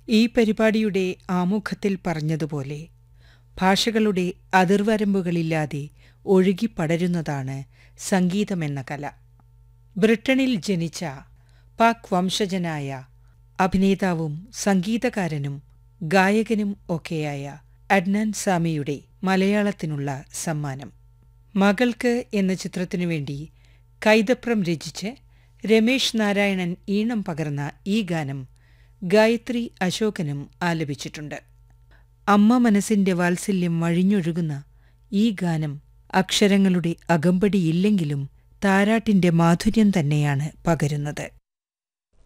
ഈ പരിപാടിയുടെ ആമുഖത്തിൽ പറഞ്ഞതുപോലെ ഭാഷകളുടെ അതിർവരമ്പുകളില്ലാതെ ഒഴുകിപ്പടരുന്നതാണ് സംഗീതമെന്ന കല. ബ്രിട്ടനിൽ ജനിച്ച പാക് വംശജനായ അഭിനേതാവും സംഗീതകാരനും ഗായകനും ഒക്കെയായ അഡ്നാൻ സാമിയുടെ മലയാളത്തിനുള്ള സമ്മാനം. മകൾക്ക് എന്ന ചിത്രത്തിനുവേണ്ടി കൈതപ്രം രചിച്ച് രമേശ് നാരായണൻ ഈണം പകർന്ന ഈ ഗാനം ഗായത്രി അശോകനും ആലപിച്ചിട്ടുണ്ട്. അമ്മ മനസ്സിന്റെ വാത്സല്യം വഴിഞ്ഞൊഴുകുന്ന ഈ ഗാനം അക്ഷരങ്ങളുടെ അകമ്പടിയില്ലെങ്കിലും താരാട്ടിന്റെ മാധുര്യം തന്നെയാണ് പകരുന്നത്.